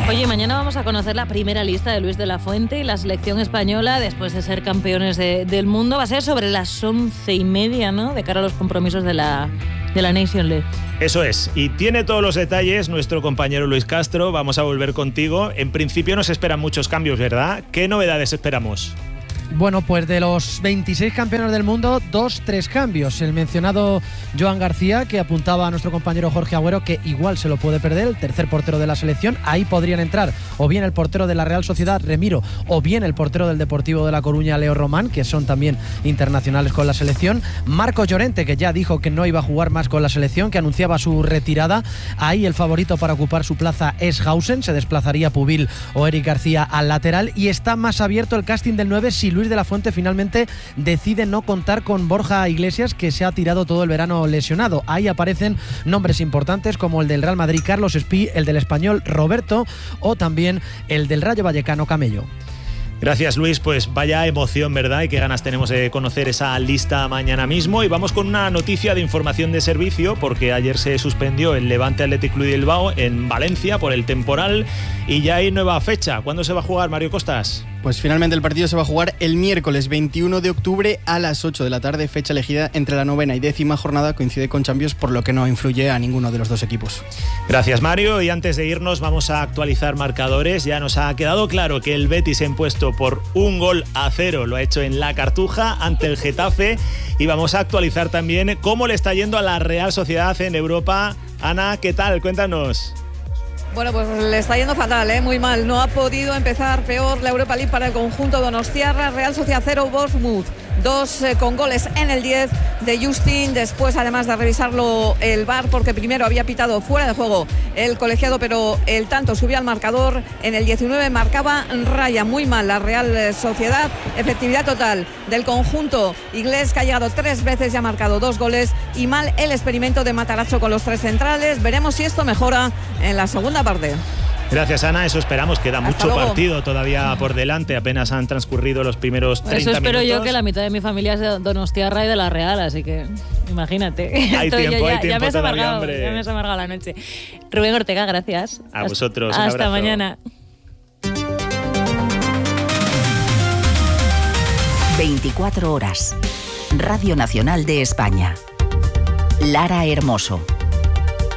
Oye, mañana vamos a conocer la primera lista de Luis de la Fuente y la selección española después de ser campeones del mundo. Va a ser sobre las 11:30, ¿no?, de cara a los compromisos de la Nation League. Eso es, y tiene todos los detalles nuestro compañero Luis Castro. Vamos a volver contigo. En principio nos esperan muchos cambios, ¿verdad? ¿Qué novedades esperamos? Bueno, pues de los 26 campeones del mundo, 3 cambios. El mencionado Joan García, que apuntaba a nuestro compañero Jorge Agüero que igual se lo puede perder, el tercer portero de la selección. Ahí podrían entrar o bien el portero de la Real Sociedad, Remiro, o bien el portero del Deportivo de La Coruña, Leo Román, que son también internacionales con la selección. Marcos Llorente, que ya dijo que no iba a jugar más con la selección, que anunciaba su retirada. Ahí el favorito para ocupar su plaza es Hausen, se desplazaría Pubil o Eric García al lateral. Y está más abierto el casting del 9 si Luis de la Fuente finalmente decide no contar con Borja Iglesias, que se ha tirado todo el verano lesionado. Ahí aparecen nombres importantes como el del Real Madrid Carlos Espí, el del Español Roberto o también el del Rayo Vallecano Camello. Gracias, Luis. Pues vaya emoción, ¿verdad? Y qué ganas tenemos de conocer esa lista mañana mismo. Y vamos con una noticia de información de servicio, porque ayer se suspendió el Levante Athletic Club de Bilbao en Valencia por el temporal y ya hay nueva fecha. ¿Cuándo se va a jugar, Mario Costas? Pues finalmente el partido se va a jugar el miércoles 21 de octubre a las 8 de la tarde, fecha elegida entre la 9ª y 10ª jornada, coincide con Champions, por lo que no influye a ninguno de los dos equipos. Gracias, Mario. Y antes de irnos vamos a actualizar marcadores. Ya nos ha quedado claro que el Betis se ha impuesto por 1-0, lo ha hecho en La Cartuja ante el Getafe, y vamos a actualizar también cómo le está yendo a la Real Sociedad en Europa. Ana, ¿qué tal? Cuéntanos. Bueno, pues le está yendo fatal, muy mal. No ha podido empezar peor la Europa League para el conjunto donostiarra. Real Sociedad 0, Bournemouth 2, con goles en el 10 de Justin. Después, además de revisarlo el VAR, porque primero había pitado fuera de juego el colegiado, pero el tanto subía al marcador. En el 19 marcaba raya. Muy mal la Real Sociedad. Efectividad total del conjunto inglés, que ha llegado 3 veces y ha marcado 2 goles. Y mal el experimento de Matarazzo con los 3 centrales. Veremos si esto mejora en la segunda parte. Gracias, Ana, eso esperamos. Queda Hasta mucho luego. Partido todavía por delante, apenas han transcurrido los primeros 30 Eso espero minutos. yo, que la mitad de mi familia es de Donostiarra y de La Real, así que imagínate. Hay tiempo ya me has todavía, amargado, hombre. ya me has amargado la noche. Rubén Ortega, gracias. A vosotros, un Hasta abrazo. mañana. 24 horas. Radio Nacional de España. Lara Hermoso.